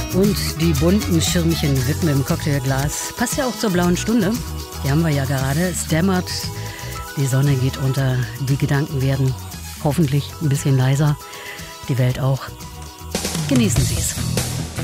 Und die bunten Schirmchen widmen im Cocktailglas. Passt ja auch zur blauen Stunde. Die haben wir ja gerade. Es dämmert, die Sonne geht unter, die Gedanken werden hoffentlich ein bisschen leiser. Die Welt auch. Genießen Sie es.